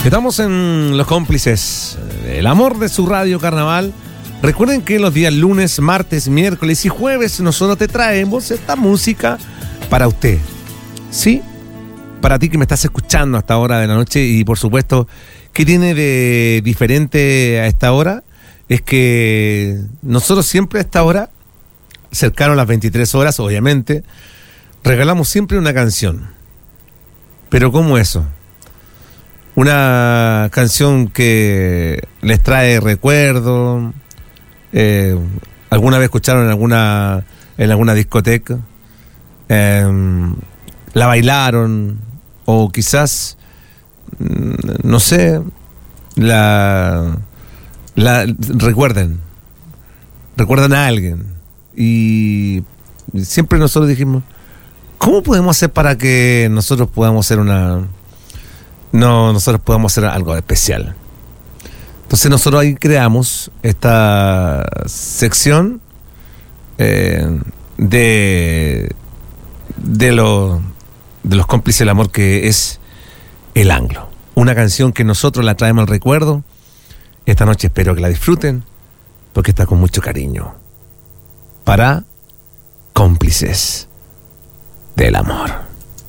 Estamos en Los Cómplices, el amor de su radio Carnaval. Recuerden que los días lunes, martes, miércoles y jueves nosotros te traemos esta música para usted. ¿Sí? Para ti que me estás escuchando a esta hora de la noche. Y por supuesto, ¿qué tiene de diferente a esta hora? Es que nosotros siempre a esta hora, cercano a las 23 horas, obviamente, regalamos siempre una canción. Pero ¿cómo eso? Una canción que les trae recuerdos. ¿Alguna vez escucharon en alguna discoteca? ¿La bailaron? O quizás, no sé, recuerdan a alguien. Y siempre nosotros dijimos, ¿cómo podemos hacer para que nosotros podamos hacer nosotros podamos hacer algo especial? Entonces nosotros ahí creamos esta sección de los cómplices del amor, que es El Anglo. Una canción que nosotros la traemos al recuerdo. Esta noche espero que la disfruten, porque está con mucho cariño. Para Cómplices del Amor.